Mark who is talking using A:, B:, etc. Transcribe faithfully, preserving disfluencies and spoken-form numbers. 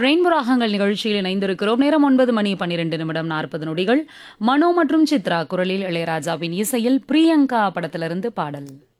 A: Rainbow ராகங்கள் நிகழ்ச்சியில் இணைந்திருக்கிறோம். நேரம் ஒன்பது மணி பன்னிரண்டு நிமிடம் நாற்பது நொடிகள். மனோ மற்றும் சித்ரா குரலில் இளையராஜாவின் இசையில் பிரியங்கா படத்திலிருந்து பாடல்.